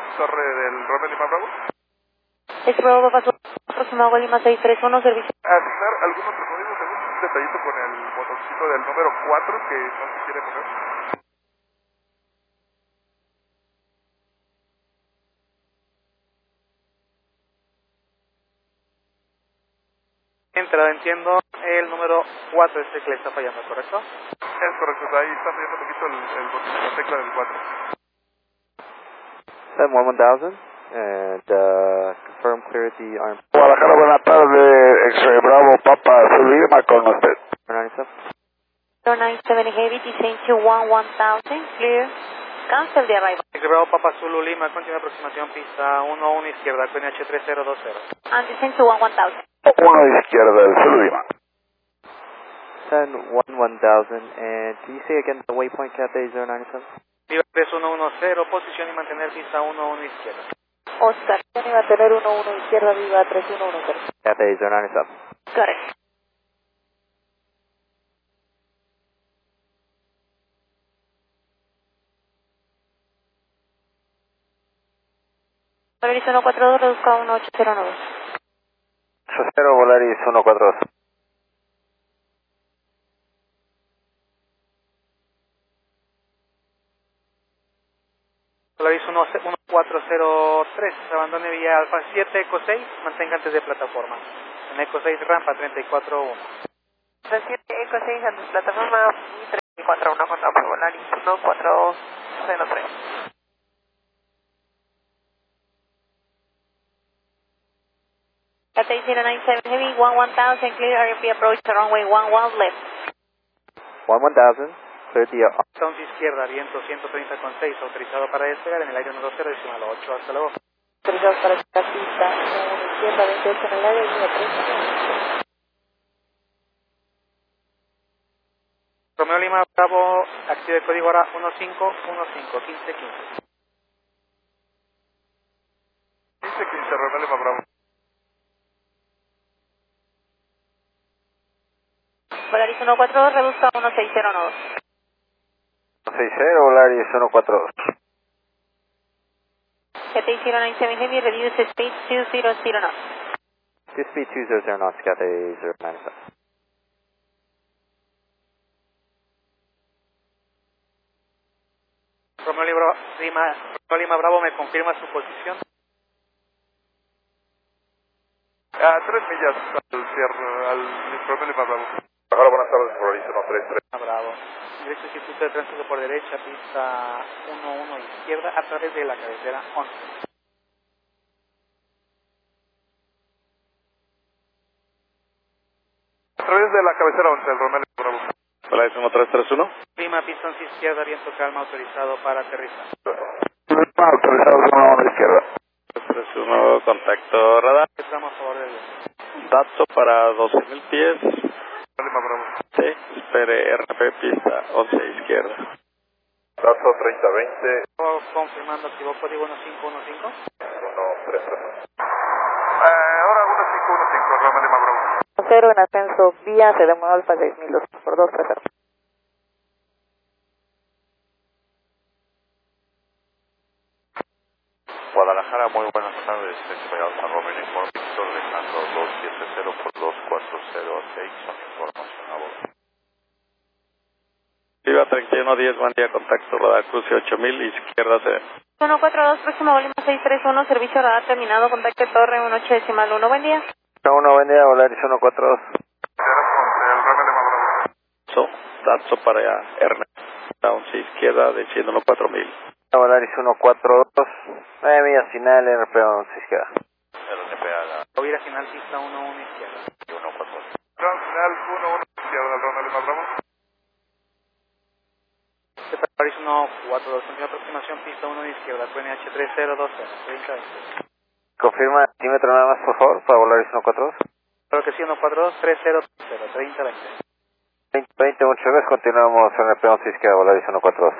Torre del Romeo Lima Bravo. X-Bravo Papa Zulu, aproximado a Lima 631, servicio. Asignar algún otro código, según un detallito con el botoncito del número 4 que no se quiere mover. Entrada, entiendo, el número 4 es el que le está fallando, ¿correcto? Es correcto, ahí está fallando un poquito el botón, la tecla del 4. 711,000 and confirm clarity arm. Guadalajara, buenas tardes, X-Ray Bravo, Papa Zulu Lima con usted. 097 Heavy, descend to 1000, clear. Cancel the arrival. X-Bravo Papa Zulu Lima, continua aproximación, pista 11 izquierda, QNH 3020. And descend to 1000. Uno de izquierda, el Zulu Lima. 10,000 and can you say again the waypoint Cathay 097? Viva 3110, posición y mantener pista 11 izquierda. Oscar, tiene a tener 11 izquierda, viva 3110. Cathay 097. Correct. Volaris 142, reduzca a 1809. 0 Volaris 142. Volaris 1403, abandone vía Alfa 7, Eco 6, mantenga antes de plataforma. En Eco 6, rampa 341. 7 Eco 6 antes plataforma 341 con rampa Volaris 1403. Cathay 097 Heavy, 1000, clear RP approach to runway 11 left. 1000, clear the 11 izquierda, viento 130,6, autorizado para despegar en el aire 10 decimal 8, hasta luego. Autorizados para esta pista, 1 izquierda, 28 en el aire, línea 30. Romeo Lima Bravo, active el código ahora 1515, 1515. 15, Romeo Lima Bravo. Volaris 142, reduzca a 1609. 60 Volaris 142. Cathay 097 Heavy, reduce speed 200 knots. speed 200 knots, Cathay 097. Romeo Lima Bravo, ¿me confirma su posición? A 3 millas al cierre, al Romeo Lima Bravo. Hola, buenas tardes, Volaris 133. Bravo. Directo circuito de tránsito por derecha, pista 11 izquierda, a través de la cabecera 11. A través de la cabecera 11, el Romeo Lima Bravo. Volaris 1331. Prima, pista 11 izquierda, viento calma, autorizado para aterrizar. Autorizado 1 izquierda. 31, contacto radar. Estamos a favor del viento. Dato para 12.000 pies. Lima Bravo. Sí, espere RP pista 11 izquierda. Dato 3020. Confirmando, activó código 1515. 133. Ahora 1515, Romeo Lima Bravo. 0 en ascenso, vía, se demora Alfa 6002 por 230. Guadalajara, muy buenas tardes. Alfa Romeo Informe, Víctor Alejandro 270 por 2406, son información a bordo. Viva 3110, buen día, contacto radar, cruce 8000, izquierda C. 142, próximo Bolima 631, servicio radar terminado, contacto torre 18 decimal 1, buen día. 1, buen día, Volaris 142. El Romeo Lima Bravo. Dato para Ernest, 11 izquierda, desciendo 4000. Volaris 142. 9 millas final, RP 11 izquierda. RNP a la Hubiera final pista 11 izquierda. 142. Final 11 izquierda, el Romeo Lima Bravo. Paris 142, continua aproximación, pista 1 izquierda, QNH 3020, 3020. Confirma el tímetro nada más, por favor, para Volaris 142. Claro que sí, 142, 3020, 3020. 20, muchas gracias. Continuamos en RP 11 izquierda, Volaris 142.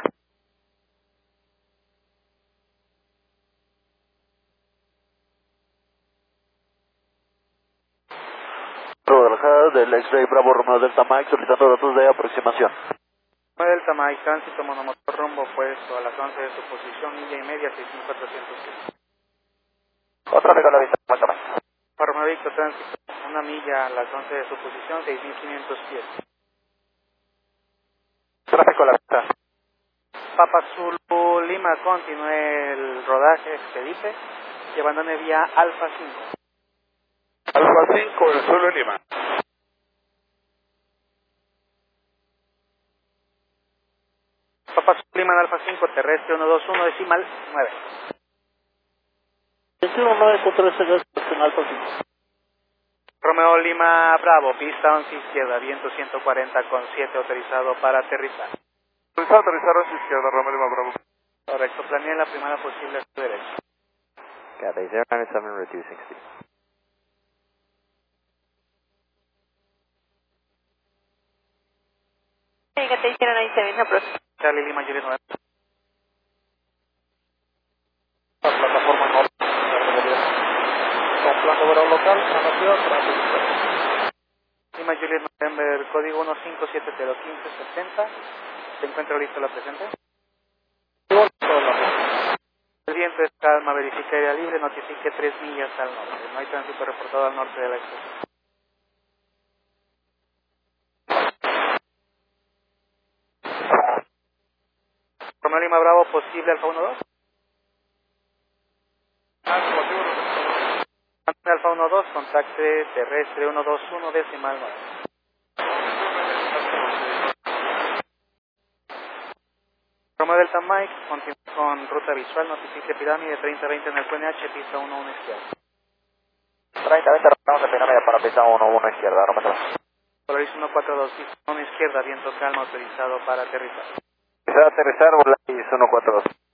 Guadalajara del X-Ray Bravo Romeo Delta Mike solicitando datos de aproximación. Delta Mike, tránsito monomotor rumbo opuesto a las 11 de su posición, milla y media, 6.400 pies. Otra vez a la vista, cuéntame. Romeo Víctor, tránsito, una milla a las 11 de su posición, 6.500 pies. Tráfico a la vista. Papa Zulu Lima, continúe el rodaje, expedite y abandone vía Alfa 5. Alfa 5, el suelo en Lima. Papa Zulu Lima, Alfa 5, terrestre 121, decimal 9. 21.9.3 en Alfa 5. Romeo Lima Bravo, pista 11 izquierda, viento 140 con 7, autorizado para aterrizar. Autorizado aterrizar a su izquierda, Romeo Lima Bravo. Correcto, planea la primera posible a su derecha. Cathay 097 reducing speed. Cathay 097 approach. Charlie Lima, Juliet 9. La plataforma norte. Con plan obrero local, a la ciudad, tráfico. Lima Juliet November, código 15701570. ¿Se encuentra listo la presente? El viento es calma, verifique área libre, notifique 3 millas al norte. No hay tránsito reportado al norte de la estación. Romeo Lima Bravo, posible Alfa 12. Alfa 12, contacte terrestre 121, decimal 9. Romeo Delta Mike, continúa con ruta visual, notifique pirámide 3020 en el QNH, pista 11 izquierda. 3020, vamos a pirámide para pista 11 izquierda, no me tomas. Polaris 142, pista 1 izquierda, viento calma, autorizado para aterrizar. Aterrizar, Volaris 142.